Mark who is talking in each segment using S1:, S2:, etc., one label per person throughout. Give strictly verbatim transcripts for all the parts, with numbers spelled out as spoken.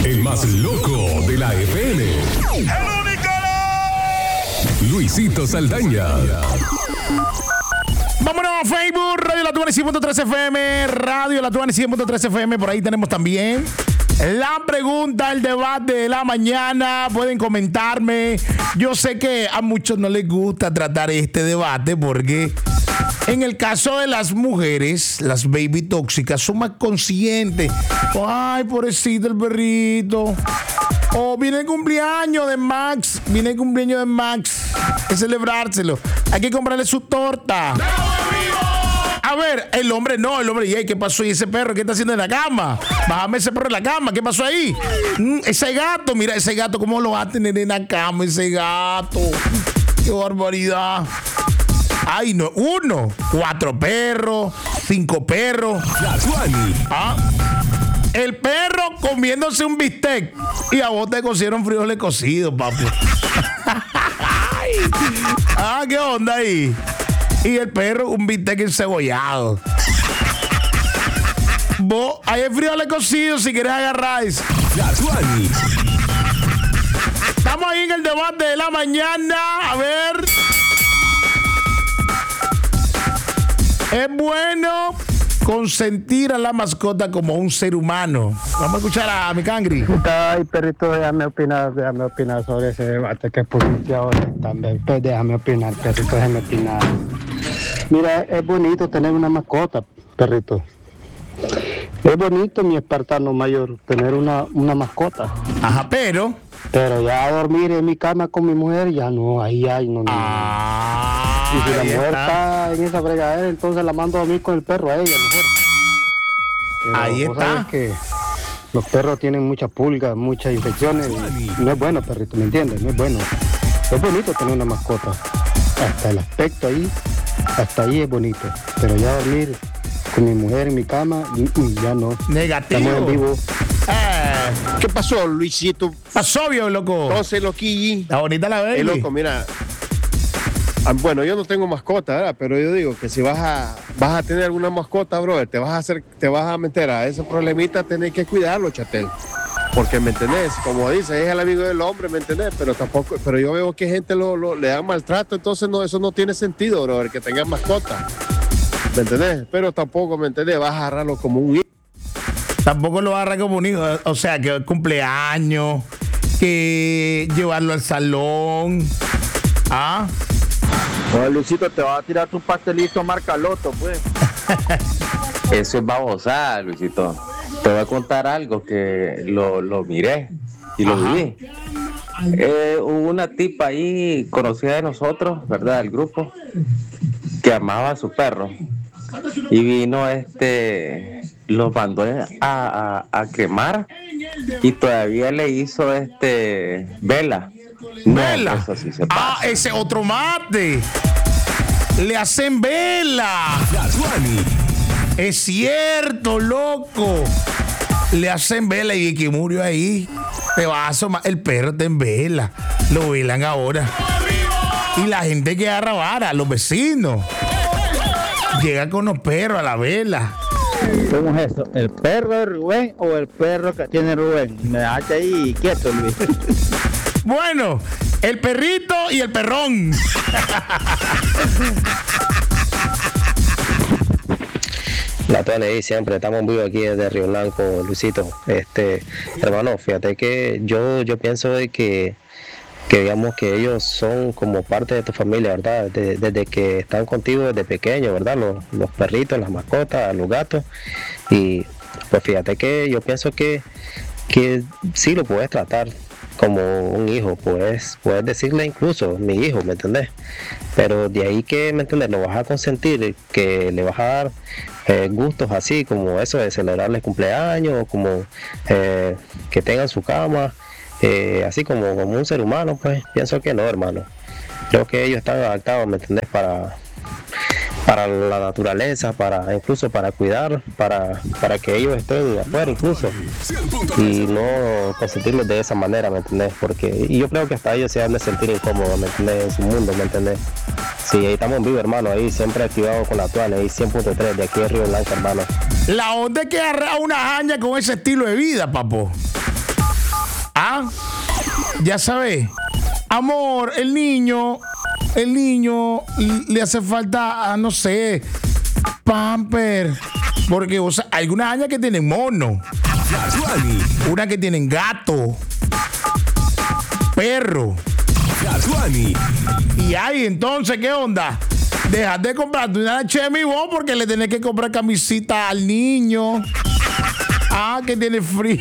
S1: El más loco de la F M.
S2: ¡El único!
S1: Luisito Saldaña.
S3: Vámonos a Facebook, Radio La Tuana cien punto tres F M, Radio La Tuana cien punto tres F M. Por ahí tenemos también la pregunta, el debate de la mañana. Pueden comentarme. Yo sé que a muchos no les gusta tratar este debate porque en el caso de las mujeres, las baby tóxicas son más conscientes. Ay, pobrecito el perrito. O viene el cumpleaños de Max. Viene el cumpleaños de Max. Hay que celebrárselo. Hay que comprarle su torta. A ver, el hombre no, el hombre, ¿y qué pasó? ¿Y ese perro qué está haciendo en la cama? Bájame ese perro en la cama, ¿qué pasó ahí? Mm, ese gato, mira, ese gato, ¿cómo lo va a tener en la cama ese gato? ¡Qué barbaridad! Ay, no, uno, cuatro perros, cinco perros.
S1: La Tuani.
S3: ¿Ah? El perro comiéndose un bistec y a vos te cocieron frijoles cocidos, papi. Ah, ¿qué onda ahí? Y el perro un bistec encebollado. Vos, ahí hay frijoles cocidos si querés agarrar eso.
S1: La Tuani.
S3: Estamos ahí en el debate de la mañana. A ver. Es bueno consentir a la mascota como un ser humano. Vamos a escuchar a mi cangri.
S4: Ay, perrito, déjame opinar, déjame opinar sobre ese debate que pusiste ahora también. Pues déjame opinar, perrito, déjame opinar. Mira, es bonito tener una mascota, perrito. Es bonito, mi espartano mayor, tener una, una mascota.
S3: Ajá, pero...
S4: Pero ya dormir en mi cama con mi mujer, ya no, ahí hay, no, no.
S3: Ah,
S4: Y si la mujer
S3: está.
S4: está en esa fregadera, entonces la mando a dormir con el perro a ella, mejor. Pero
S3: Ahí
S4: vos
S3: está.
S4: sabes que los perros tienen muchas pulgas, muchas infecciones. Y no es bueno, perrito, ¿me entiendes? No es bueno. Es bonito tener una mascota. Hasta el aspecto ahí, hasta ahí es bonito. Pero ya dormir con mi mujer en mi cama, ya no.
S3: Negativo.
S4: Estamos en vivo.
S3: Eh,
S5: ¿Qué pasó, Luisito?
S3: pasó, viejo loco.
S5: Entonces, loquilli.
S3: Está bonita la baby.
S5: Eh, loco, mira. Ah, bueno, yo no tengo mascota, ¿verdad? Pero yo digo que si vas a vas a tener alguna mascota, brother, te vas a hacer, te vas a meter a ese problemita, tenés que cuidarlo, chatel. Porque, ¿me entendés? Como dice, es el amigo del hombre, ¿me entendés? Pero tampoco, pero yo veo que gente lo, lo- le da maltrato, entonces no, eso no tiene sentido, brother, que tengas mascota. ¿Me entendés? Pero tampoco, ¿me entendés? Vas a agarrarlo como un hijo.
S3: Tampoco lo agarra como un hijo. O sea, que el cumpleaños, que llevarlo al salón. Ah.
S6: Oye, Luisito, te vas a tirar tu pastelito marca Loto, pues.
S7: Eso es babosada, Luisito. Te voy a contar algo que lo, lo miré y lo
S3: Ajá.
S7: viví. Eh, hubo una tipa ahí conocida de nosotros, ¿verdad? Del grupo, que amaba a su perro. Y vino este, los mandó a, a, a quemar y todavía le hizo este vela. No,
S3: Vela.
S7: eso sí se
S3: Ah,
S7: pasa.
S3: ese otro mate. Le hacen vela.
S1: La Tuani.
S3: Es cierto, loco. Le hacen vela y que murió ahí. Te va a asomar. El perro te en vela. Lo velan ahora. Y la gente que agarra vara, los vecinos. Llega con los perros a la vela.
S6: ¿Cómo es eso? ¿El perro de Rubén o el perro que tiene Rubén? Me dejaste ahí quieto, Luis.
S3: Bueno, el perrito y el perrón.
S8: La Tuana ahí siempre, estamos vivos aquí desde Río Blanco, Luisito. Este, hermano, fíjate que yo, yo pienso de que, que digamos que ellos son como parte de tu familia, ¿verdad? Desde, desde que están contigo desde pequeño, ¿verdad? Los, los perritos, las mascotas, los gatos. Y pues fíjate que yo pienso que, que sí lo puedes tratar como un hijo, puedes, puedes decirle incluso mi hijo, ¿me entendés? Pero de ahí que, ¿me entendés? Lo vas a consentir, que le vas a dar eh, gustos así como eso de celebrarle cumpleaños, como eh, que tengan su cama, eh, así como, como un ser humano, pues pienso que no, hermano. Creo que ellos están adaptados, ¿me entendés? Para, para la naturaleza, para incluso para cuidar, para, para que ellos estén afuera incluso. Y no consentirlos de esa manera, ¿me entendés? Porque y yo creo que hasta ellos se han de sentir incómodos, ¿me entendés? En su mundo, ¿me entendés? Sí, ahí estamos en vivo, hermano, ahí siempre activado con la Tuana, ahí cien punto tres de aquí de Río Blanco, hermano.
S3: La onda es que agarra una haña con ese estilo de vida, papo. Ah, ya sabes. Amor, el niño, el niño le hace falta, no sé, pamper. Porque, o sea, hay algunas años que tienen mono. Una que tienen gato. Perro. Y hay, entonces, ¿qué onda? Dejas de comprarte una Chemi vos porque le tenés que comprar camisita al niño. Ah, que tiene frío.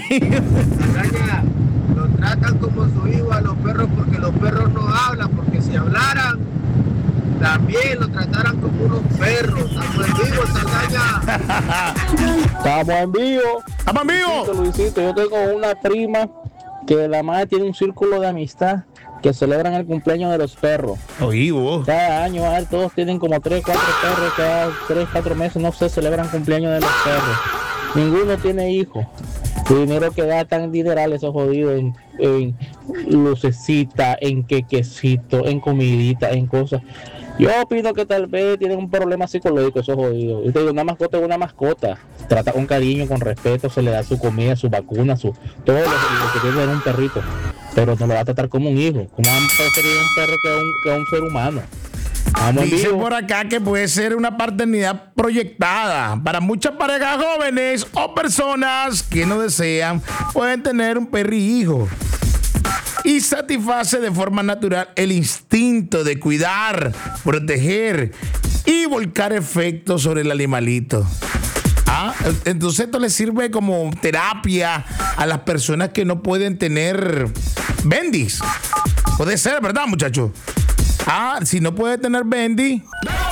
S2: Lo tratan como su hijo a los perros porque los perros no hablan, porque si hablaran, también lo trataran como unos perros. Estamos en vivo, Saldaña.
S6: Estamos en vivo.
S3: Estamos en vivo.
S6: Luisito, Luisito, yo tengo una prima que la madre tiene un círculo de amistad que celebran el cumpleaños de los perros.
S3: Oí, vos.
S6: Cada año, a ver, todos tienen como tres, cuatro perros, cada tres, cuatro meses, no sé, celebran cumpleaños de los perros. Ninguno tiene hijos. El dinero que gastan dineral esos jodidos en, en lucecita, en quequecito, en comidita, en cosas. Yo opino que tal vez tienen un problema psicológico esos jodidos. Yo te digo, una mascota es una mascota. Trata con cariño, con respeto, se le da su comida, su vacuna, su todo lo, lo que tiene en un perrito. Pero no lo va a tratar como un hijo. Como han preferido un perro que a un, que a un ser humano. Vamos,
S3: dice
S6: vivo.
S3: por acá que puede ser una paternidad proyectada. Para muchas parejas jóvenes o personas que no desean, pueden tener un perrihijo. Y satisface de forma natural el instinto de cuidar, proteger y volcar efectos sobre el animalito. Ah, entonces esto le sirve como terapia a las personas que no pueden tener bendis. Puede ser, ¿verdad, muchachos? Ah, si no puede tener bendy,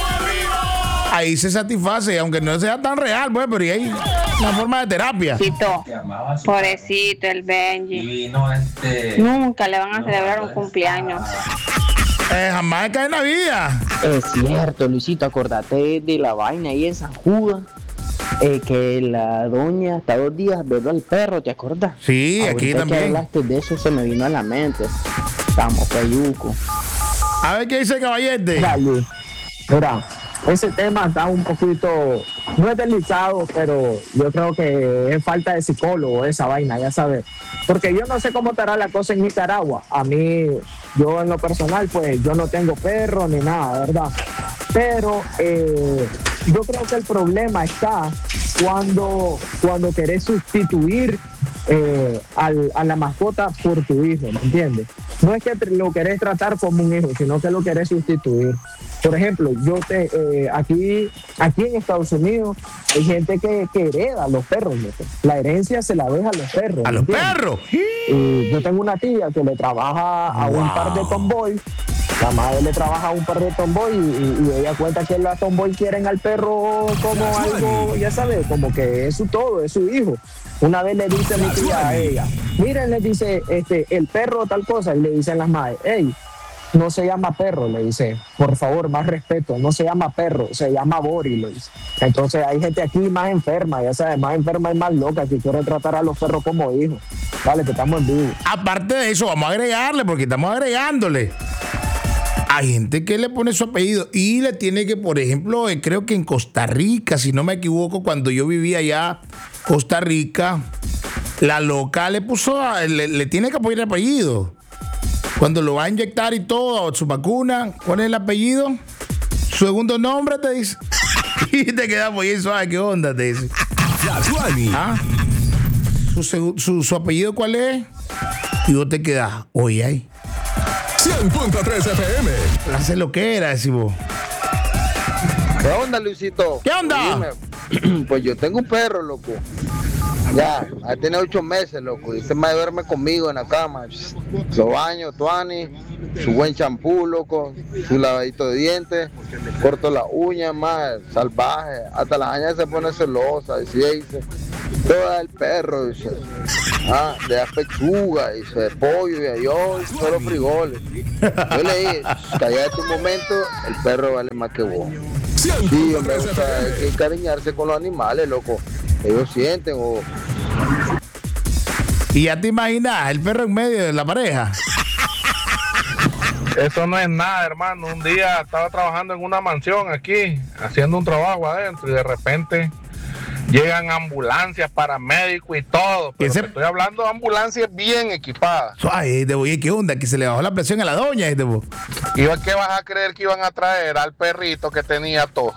S3: ahí se satisface, aunque no sea tan real, pues, pero hay una forma de terapia.
S9: Pobrecito, pobrecito el Benji. Nunca le van a celebrar un cumpleaños.
S3: Eh, jamás cae en la vida.
S10: Es cierto, Luisito, acordate de la vaina ahí en San Judas. Eh, que la doña hasta dos días veló al perro, ¿te acuerdas?
S3: Sí,
S10: ahorita
S3: aquí también.
S10: Que hablaste de eso se me vino a la mente. Estamos payuco.
S3: A ver qué dice el caballete.
S11: Dale. Mira, ese tema está un poquito, no es delicado, pero yo creo que es falta de psicólogo esa vaina, ya sabes. Porque yo no sé cómo estará la cosa en Nicaragua. A mí, yo en lo personal, pues yo no tengo perro ni nada, ¿verdad? Pero eh, yo creo que el problema está cuando, cuando querés sustituir eh, al, a la mascota por tu hijo, ¿me entiendes? No es que lo querés tratar como un hijo, sino que lo querés sustituir. Por ejemplo, yo te, eh, aquí, aquí en Estados Unidos hay gente que, que hereda a los perros, ¿no? La herencia se la deja a los perros.
S3: ¡A los perros!
S11: Y yo tengo una tía que le trabaja a wow. un par de tomboy. La madre le trabaja a un par de tomboy y, y, y ella cuenta que las tomboy quieren al perro como algo, ya sabes, como que es su todo, es su hijo. Una vez le dice a mi tía a ella, miren, le dice, este, el perro tal cosa, y le dicen las madres, hey, no se llama perro, le dice, por favor, más respeto, no se llama perro, se llama Bori, lo dice. Entonces hay gente aquí más enferma, ya sabes, más enferma y más loca, que quiere tratar a los perros como hijos. Vale, que estamos en vivo.
S3: Aparte de eso, vamos a agregarle, porque estamos agregándole. Hay gente que le pone su apellido y le tiene que, por ejemplo, creo que en Costa Rica, si no me equivoco, cuando yo vivía allá, Costa Rica, la loca le puso, le, le tiene que poner el apellido. Cuando lo va a inyectar y todo, su vacuna, ¿cuál es el apellido? Su segundo nombre te dice. Y te quedas muy suave, ¿qué onda? Te dice. ¿Ah? Su, su, su apellido, ¿cuál es? Y vos te quedas, oye, ahí.
S1: cien punto tres F M.
S3: Hace lo que era, decimos.
S12: ¿Qué onda, Luisito?
S3: ¿Qué onda?
S12: Dime. Pues yo tengo un perro, loco. Ya, ahí tiene ocho meses, loco. Y este me duerme conmigo en la cama. Lo baño, tuani, su buen champú, loco, su lavadito de dientes, corto las uñas, más salvaje. Hasta las uñas se pone celosa, y si dice, todo el perro, dice. Ah, le da pechuga, y se de pollo, y yo solo frijoles. Yo le dije, cállate un momento, el perro vale más que vos. Sí, hombre, o sea, hay que encariñarse con los animales, loco. Ellos sienten o...
S3: Y ya te imaginas, el perro en medio de la pareja.
S13: Eso no es nada, hermano. Un día estaba trabajando en una mansión aquí, haciendo un trabajo adentro, y de repente Llegan ambulancias, paramédicos y todo. Pero
S3: Ese...
S13: te estoy hablando de ambulancias bien equipadas.
S3: Ay, de boy, ¿qué onda? Que se le bajó la presión a la doña, este bo.
S13: ¿Y qué vas a creer que iban a traer al perrito que tenía todo?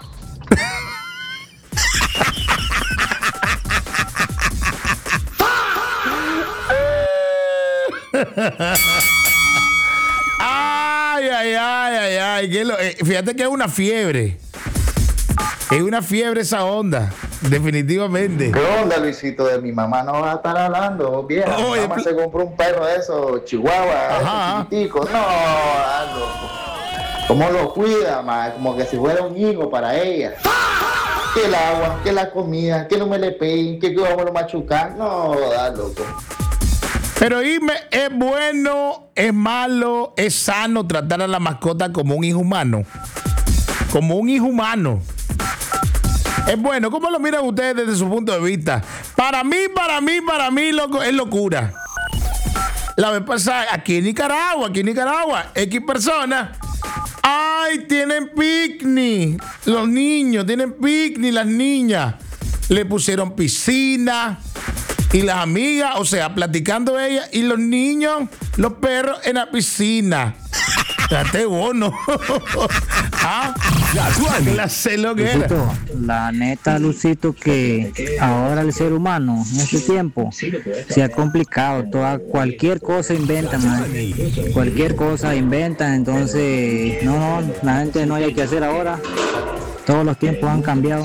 S3: Ay, ay, ay, ay, ay. Que lo, eh, fíjate que es una fiebre. Es una fiebre esa onda. Definitivamente.
S14: ¿Qué onda, Luisito? De mi mamá no va a estar hablando, vieja. Mi
S3: Oye,
S14: mamá
S3: pl-
S14: se compró un perro de esos, chihuahua, esos chiquiticos. No, ando. ¿Cómo lo cuida, ma? Como que si fuera un hijo para ella. Que el agua, que la comida, que no me le peguen, que vamos a lo machucar. No, da loco.
S3: Pero dime, ¿es bueno, es malo, es sano tratar a la mascota como un hijo humano? Como un hijo humano. Es bueno. ¿Cómo lo miran ustedes desde su punto de vista? Para mí, para mí, para mí, loco, es locura. La vez pasada, aquí en Nicaragua, aquí en Nicaragua, X personas, ay, tienen picnic. Los niños tienen picnic, las niñas. Le pusieron piscina. Y las amigas, o sea, platicando ellas, y los niños, los perros en la piscina. Date bono. ¿Ah? La sé lo que era.
S15: Lucito, la neta, Lucito, que ahora el ser humano en este tiempo se ha complicado. Toda, cualquier cosa inventan, man. Cualquier cosa inventan. Entonces, no, no, la gente no hay que hacer ahora. Todos los tiempos han cambiado.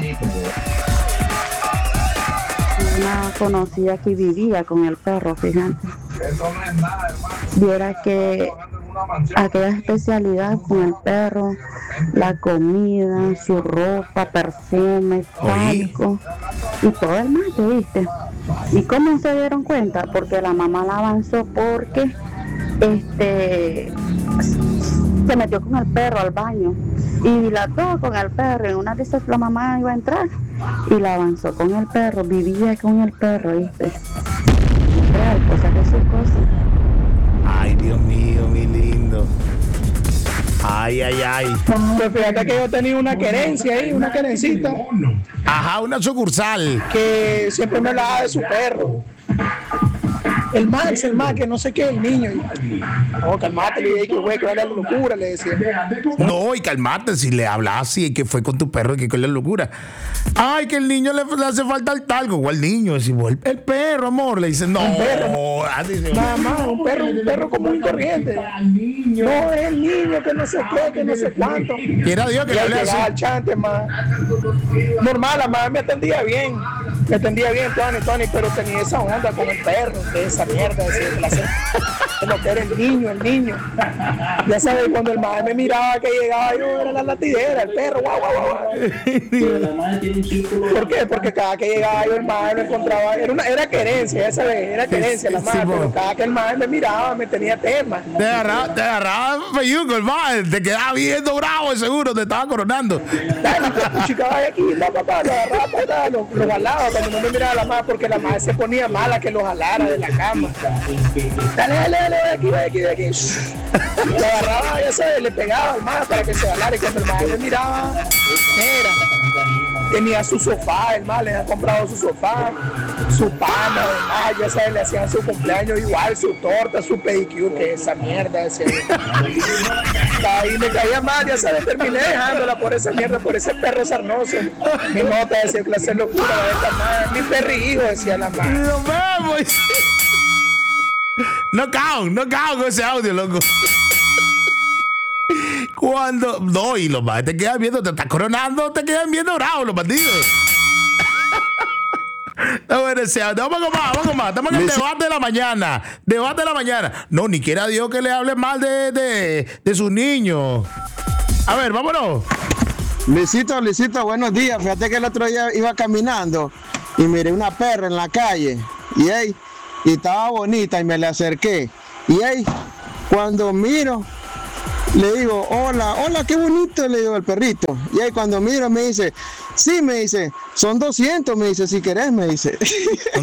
S16: Una conocida que vivía con el perro, fíjate. Viera que aquella especialidad con el perro, la comida, su ropa, perfume, talco y todo el mate, ¿viste? ¿Y cómo se dieron cuenta? Porque la mamá la avanzó porque este se metió con el perro al baño y dilató con el perro. En una de esas la mamá iba a entrar y la avanzó con el perro, vivía con el perro, ¿viste? Real, cosa que su cosa.
S3: Ay, Dios mío, mi lindo. Ay, ay, ay.
S17: Pues fíjate que yo tenía una querencia ahí, una querencita.
S3: Ajá, una sucursal.
S17: Que siempre me hablaba de su perro. El Max, el Max, que no sé qué, el niño. No, calmate, le dije que güey, que era la locura, le decía.
S3: No, y calmate, si le hablas así, que fue con tu perro, que con la locura. Ay, que el niño le, le hace falta el talco. ¿Cuál niño? Decimos, el, el perro, amor. Le dicen, no.
S17: Un perro.
S3: Ah, dice,
S17: nada más, un perro, un perro común y corriente. No, es el niño, que no sé qué, que no sé cuánto.
S3: Quiera Dios que le
S17: hable al chante, más. Normal, la madre me atendía bien. Me atendía bien, Tony, Tony, pero tenía esa onda con el perro, de esa mierda, de ese lo que era el niño, el niño. Ya sabes, cuando el madre me miraba que llegaba yo, era la latidera, el perro, guau, guau, guau. ¿Por qué? Porque cada que llegaba yo, el madre lo encontraba, era, una, era querencia, ya sabes, era querencia la madre, sí, pero cada que el madre me miraba, me tenía tema.
S3: Te agarraba, te agarraba feyuco, el madre, te quedaba viendo bravo, seguro, te estaba coronando.
S17: Dale, chica, vaya aquí, la papá, lo agarraba para acá, lo, lo jalaba, cuando no me miraba la madre, porque la madre se ponía mala que lo jalara de la cama. Dale, dale, dale, de aquí, de aquí, de aquí. Lo agarraba, ya sabes, le pegaba al madre para que se jalara, y cuando el madre me miraba, era. Tenía su sofá, el mal, le habían comprado su sofá, su pana, además, ya sabes, le hacían su cumpleaños igual, su torta, su pedicure, que esa mierda, ese. Ahí me caía mal, ya sabes, terminé dejándola por esa mierda, por ese perro sarnoso. Mi nota decía clase locura, de esta madre, mi perrijo, decía la madre.
S3: Nos vemos. No cao, no cao con ese audio, loco. Cuando. No, y los más te quedan viendo, te estás coronando, te quedan viendo bravos los bandidos. No, bueno, vamos con más, vamos con más. Estamos en el debate de la mañana. Debate de la mañana. No, ni quiera Dios que le hable mal de, de, de sus niños. A ver, vámonos.
S18: Luisito, Luisito, buenos días. Fíjate que el otro día iba caminando y miré una perra en la calle. Y, hey, y estaba bonita y me le acerqué. Y hey, cuando miro, le digo, hola, hola, qué bonito, le digo al perrito. Y ahí cuando miro me dice, sí, me dice, son doscientos, me dice, si querés, me dice.